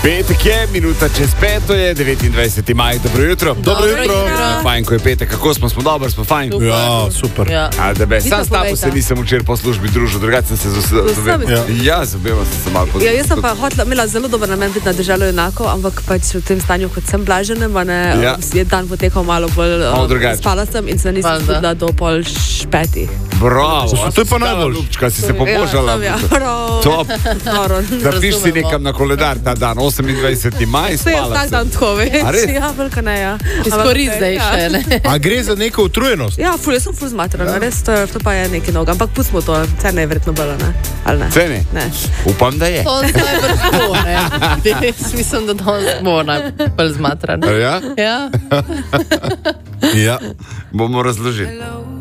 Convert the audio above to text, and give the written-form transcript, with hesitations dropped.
Petek je, minuta čez 5 je, 29. maj, dobro jutro. Dobro jutro. Fajn, ko je petek, kako smo dobro, smo fajn. Super. Ja, super. Ja. Sam s tabo se nisem včeraj po službi družil, drugače sem se zabeval sem se malo podal. Jaz sem pa imela zelo dober namen biti na Deželo junakov, ampak pač v tem stanju, kot sem blaženem, je dan potekal malo bolj spala sem in se nisem zbudila do 4:30. Bravo, to je pa najbolj. Lupčka, si se pobožala. Top. Zapiš si nekam na koledar ta dan, 28. maj, spala sem. To je vsak dan tako, veš. Ja, velika ne, ja. Izkoristi zdaj še, ne. A gre za neko utrujenost? Ja, jaz sem ful zmatrana, res, to pa je nekaj noga. Ampak pustimo to, cene je verjetno bilo, ne? Ali ne? Cene? Ne. Upam, da je. To zdaj vrsto, ne. Mislim, da to bo najbolj zmatran. Ja? Ja. Ja. Bomo razložili.